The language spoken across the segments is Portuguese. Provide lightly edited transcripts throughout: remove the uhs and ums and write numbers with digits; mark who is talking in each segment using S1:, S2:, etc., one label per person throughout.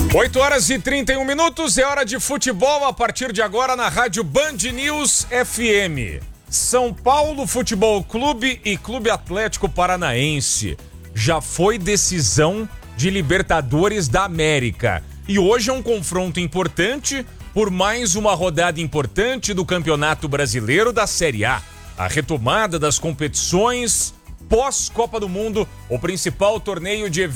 S1: 8h31, é hora de futebol a partir de agora na Rádio Band News FM. São Paulo Futebol Clube e Clube Atlético Paranaense. Já foi decisão de Libertadores da América. E hoje é um confronto importante por mais uma rodada importante do Campeonato Brasileiro da Série A. A retomada das competições pós-Copa do Mundo, o principal torneio de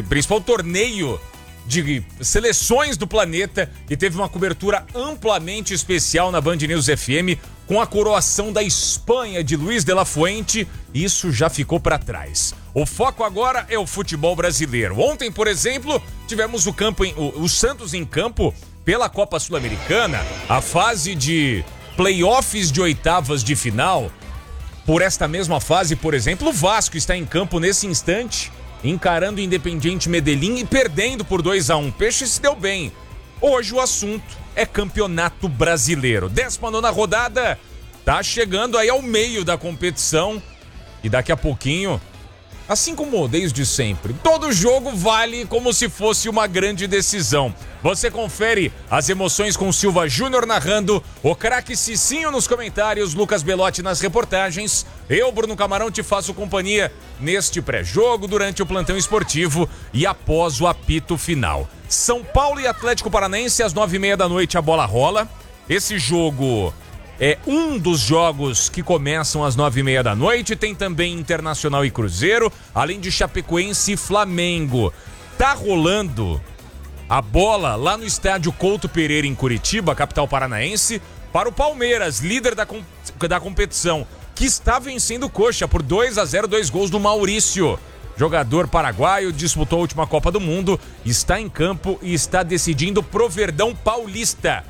S1: seleções do planeta, e teve uma cobertura amplamente especial na Band News FM com a coroação da Espanha de Luís de la Fuente. Isso já ficou para trás. O foco agora é o futebol brasileiro. Ontem, por exemplo, tivemos o Santos em campo pela Copa Sul-Americana, a fase de playoffs de oitavas de final. Por esta mesma fase, por exemplo, o Vasco está em campo nesse instante, encarando o Independiente Medellín e perdendo por 2-1. Peixe se deu bem. Hoje o assunto é Campeonato Brasileiro. 19ª rodada tá chegando aí ao meio da competição e daqui a pouquinho, assim como desde sempre, todo jogo vale como se fosse uma grande decisão. Você confere as emoções com Silva Júnior narrando, o craque Cicinho nos comentários, Lucas Belotti nas reportagens. Eu, Bruno Camarão, te faço companhia neste pré-jogo, durante o plantão esportivo e após o apito final. São Paulo e Atlético Paranaense, às 9h30 a bola rola. Esse jogo é um dos jogos que começam às 9h30. Tem também Internacional e Cruzeiro, além de Chapecoense e Flamengo. Tá rolando a bola lá no estádio Couto Pereira, em Curitiba, capital paranaense, para o Palmeiras, líder da competição, que está vencendo o Coxa por 2-0, 2 gols do Maurício. Jogador paraguaio, disputou a última Copa do Mundo, está em campo e está decidindo pro Verdão Paulista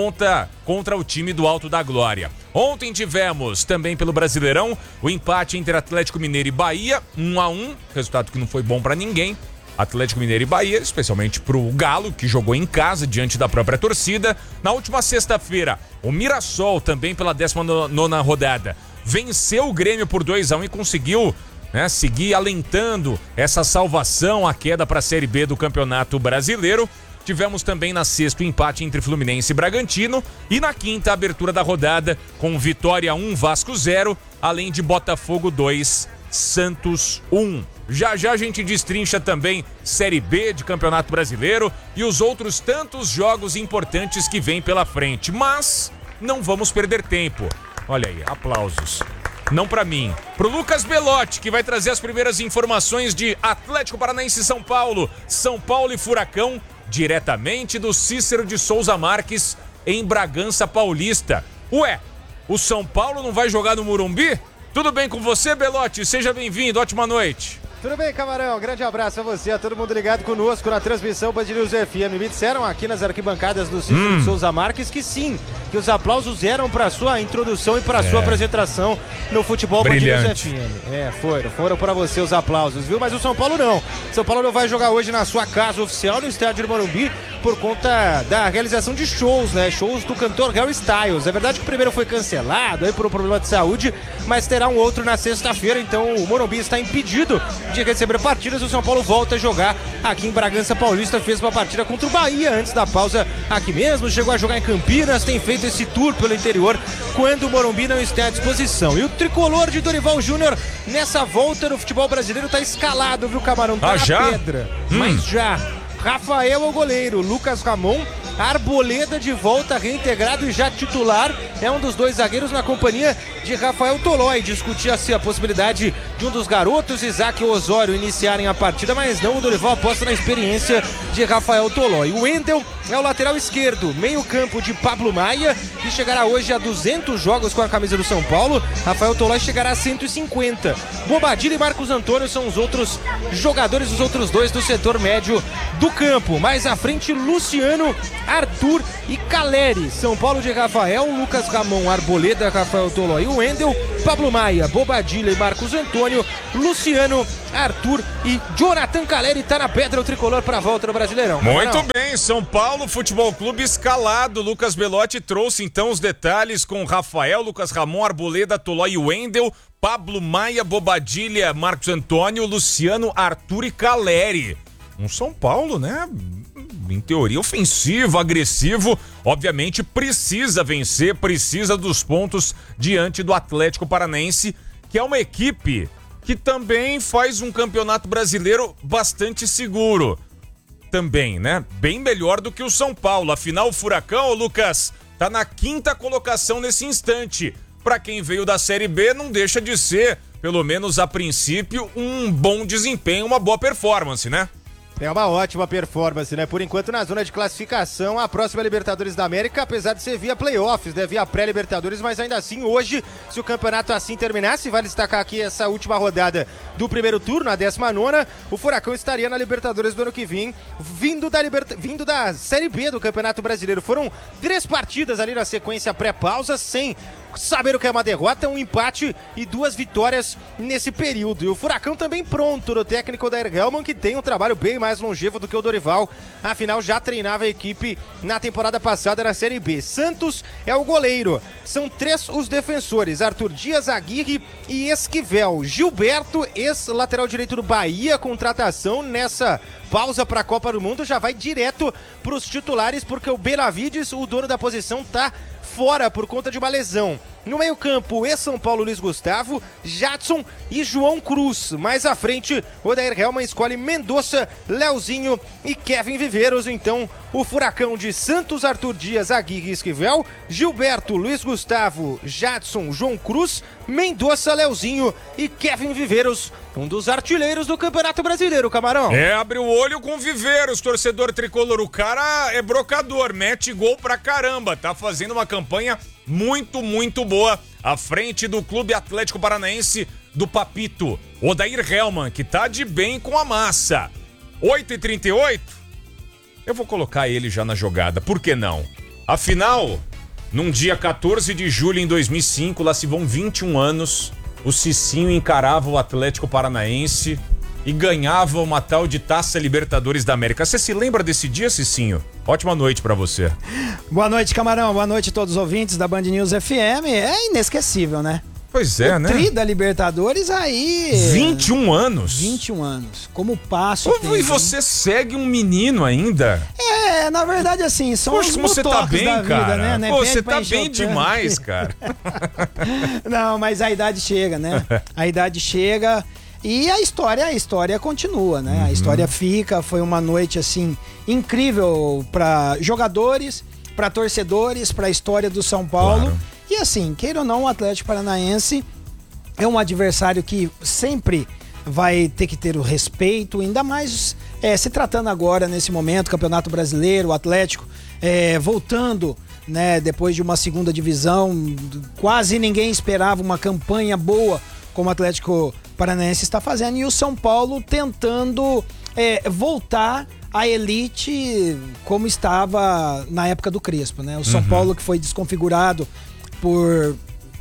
S1: contra o time do Alto da Glória. Ontem tivemos também pelo Brasileirão o empate entre Atlético Mineiro e Bahia, 1-1, resultado que não foi bom para ninguém. Atlético Mineiro e Bahia, especialmente pro Galo, que jogou em casa diante da própria torcida. Na última sexta-feira, o Mirassol, também pela 19ª rodada, venceu o Grêmio por 2-1 e conseguiu, seguir alentando essa salvação, a queda para a Série B do Campeonato Brasileiro. Tivemos também na sexta o empate entre Fluminense e Bragantino, e na quinta a abertura da rodada com Vitória 1, Vasco 0, além de Botafogo 2, Santos 1. Já já a gente destrincha também Série B de Campeonato Brasileiro e os outros tantos jogos importantes que vêm pela frente. Mas não vamos perder tempo. Olha aí, aplausos. Não pra mim, pro Lucas Belotti, que vai trazer as primeiras informações de Atlético Paranaense e São Paulo e Furacão, diretamente do Cícero de Souza Marques, em Bragança Paulista. Ué, o São Paulo não vai jogar no Morumbi? Tudo bem com você, Belotti? Seja bem-vindo, ótima noite.
S2: Tudo bem, Camarão? Grande abraço a você, a todo mundo ligado conosco na transmissão Band News FM. Me disseram aqui nas arquibancadas do Cícero de Souza Marques que sim, que os aplausos eram para sua introdução e para sua apresentação no futebol Band News FM. Foram para você os aplausos, viu? Mas o São Paulo não. São Paulo não vai jogar hoje na sua casa oficial, no estádio do Morumbi, por conta da realização de shows, Shows do cantor Harry Styles. É verdade que o primeiro foi cancelado aí por um problema de saúde, mas terá um outro na sexta-feira, então o Morumbi está impedido de receber partidas. O São Paulo volta a jogar aqui em Bragança Paulista, fez uma partida contra o Bahia antes da pausa aqui mesmo, chegou a jogar em Campinas, tem feito esse tour pelo interior quando o Morumbi não está à disposição. E o tricolor de Dorival Júnior nessa volta no futebol brasileiro tá escalado, viu, Camarão? Tá na pedra, mas já. Rafael é o goleiro, Lucas Ramon, Arboleda de volta, reintegrado e já titular, é um dos dois zagueiros na companhia de Rafael Tolói. Discutia-se a possibilidade de um dos garotos, Isaac ou Osório, iniciarem a partida, mas não, o Dorival aposta na experiência de Rafael Tolói. O Wendel é o lateral esquerdo, meio campo de Pablo Maia, que chegará hoje a 200 jogos com a camisa do São Paulo. Rafael Tolói chegará a 150. Bobadilla e Marcos Antônio são os outros jogadores, os outros dois do setor médio do campo. Mais à frente, Luciano, Arthur e Caleri. São Paulo de Rafael, Lucas Ramon, Arboleda, Rafael Tolói, Wendel, Pablo Maia, Bobadilla e Marcos Antônio, Luciano, Arthur e Jonathan Caleri. Tá na pedra o tricolor para a volta no Brasileirão.
S1: Muito bem, São Paulo Futebol Clube escalado. Lucas Belotti trouxe então os detalhes com Rafael, Lucas Ramon, Arboleda, Tolói e Wendel, Pablo Maia, Bobadilla, Marcos Antônio, Luciano, Arthur e Caleri. Um São Paulo, em teoria, ofensivo, agressivo, obviamente precisa vencer, precisa dos pontos diante do Atlético Paranaense, que é uma equipe que também faz um campeonato brasileiro bastante seguro. Também, né? Bem melhor do que o São Paulo. Afinal, o Furacão, Lucas, tá na 5ª colocação nesse instante. Pra quem veio da Série B, não deixa de ser, pelo menos a princípio, um bom desempenho, uma boa performance, né?
S2: É uma ótima performance, né? Por enquanto, na zona de classificação, a próxima Libertadores da América, apesar de ser via playoffs, né? Via pré-Libertadores, mas ainda assim, hoje, se o campeonato assim terminasse, vale destacar aqui essa última rodada do primeiro turno, a 19ª, o Furacão estaria na Libertadores do ano que vem, vindo da Série B do Campeonato Brasileiro. Foram 3 partidas ali na sequência pré-pausa, sem saber o que é uma derrota, um empate e 2 vitórias nesse período. E o Furacão também pronto no técnico Odair Hellmann, que tem um trabalho bem mais longevo do que o Dorival, afinal já treinava a equipe na temporada passada na Série B. Santos é o goleiro, são 3 os defensores, Arthur Dias, Aguirre e Esquivel. Gilberto, ex-lateral direito do Bahia, contratação nessa pausa para a Copa do Mundo, já vai direto para os titulares, porque o Benavides, o dono da posição, tá fora por conta de uma lesão. No meio-campo, ex-São Paulo, Luiz Gustavo, Jadson e João Cruz. Mais à frente, Odair Hellmann escolhe Mendonça, Leozinho e Kevin Viveiros. Então, o Furacão de Santos, Arthur Dias, Aguirre e Esquivel, Gilberto, Luiz Gustavo, Jadson, João Cruz, Mendonça, Leozinho e Kevin Viveiros. Um dos artilheiros do Campeonato Brasileiro, Camarão.
S1: Abre o olho com Viveiros, torcedor tricolor. O cara é brocador, mete gol pra caramba. Tá fazendo uma campanha muito, muito boa à frente do Clube Atlético Paranaense do Papito. Odair Hellmann, que tá de bem com a massa. 8h38, eu vou colocar ele já na jogada, por que não? Afinal, num dia 14 de julho em 2005, lá se vão 21 anos, o Cicinho encarava o Atlético Paranaense e ganhava uma tal de Taça Libertadores da América. Você se lembra desse dia, Cicinho? Ótima noite pra você.
S3: Boa noite, Camarão. Boa noite a todos os ouvintes da Band News FM. É inesquecível, né?
S1: Pois é, né?
S3: Tri da Libertadores aí...
S1: 21 anos.
S3: 21 anos. Como passo
S1: o tempo, e você segue um menino ainda?
S3: Na verdade, assim, são
S1: Poxa,
S3: os
S1: como você tá bem,
S3: da vida,
S1: cara.
S3: né?
S1: Pô, você tá bem demais, cara.
S3: Não, mas a idade chega, né? A idade chega... E a história continua, né? A história fica, foi uma noite, assim, incrível para jogadores, para torcedores, para a história do São Paulo. Claro. E assim, queira ou não, o Atlético Paranaense é um adversário que sempre vai ter que ter o respeito, ainda mais se tratando agora, nesse momento, Campeonato Brasileiro, o Atlético voltando, né? Depois de uma segunda divisão, quase ninguém esperava uma campanha boa como o Atlético Paranaense está fazendo, e o São Paulo tentando voltar à elite como estava na época do Crespo, né? O São Paulo que foi desconfigurado por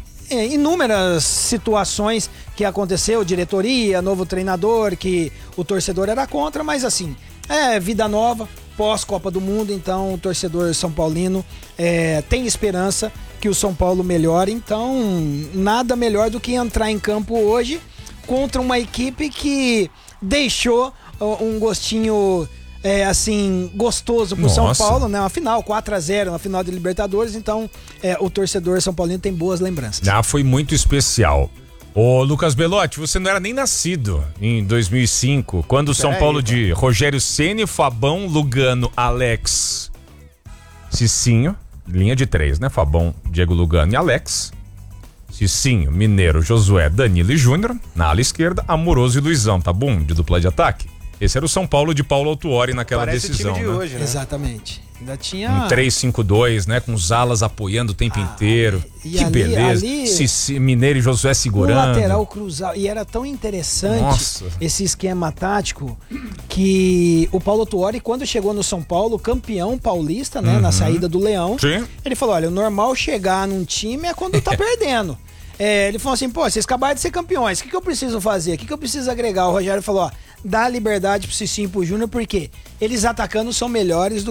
S3: inúmeras situações que aconteceu, diretoria, novo treinador, que o torcedor era contra, mas assim, vida nova, pós-Copa do Mundo, então o torcedor são paulino tem esperança que o São Paulo melhore, então nada melhor do que entrar em campo hoje contra uma equipe que deixou um gostinho assim, gostoso pro São Paulo, né? Uma final 4-0, uma final de Libertadores, então o torcedor são paulino tem boas lembranças.
S1: Foi muito especial. Ô Lucas Belotti, você não era nem nascido em 2005, quando o São Paulo de Rogério Ceni, Fabão, Lugano, Alex, Cicinho, linha de 3, né? Fabão, Diego Lugano e Alex, Cicinho, Mineiro, Josué, Danilo e Júnior, na ala esquerda, Amoroso e Luizão, tá bom? De dupla de ataque. Esse era o São Paulo de Paulo Autuori naquela decisão,
S2: time de hoje, né?
S3: Exatamente. Ainda tinha...
S1: Um 3-5-2, né? Com os alas apoiando o tempo inteiro. Que ali, beleza. Mineiro e Josué segurando.
S3: O lateral cruzado. E era tão interessante esse esquema tático que o Paulo Autuori, quando chegou no São Paulo, campeão paulista, né? Na saída do Leão.
S1: Sim.
S3: Ele falou, olha, o normal chegar num time é quando tá perdendo. Ele falou assim, pô, vocês acabaram de ser campeões, o que eu preciso fazer? O que eu preciso agregar? O Rogério falou, dá liberdade pro Cicinho e pro Júnior, porque eles atacando são melhores do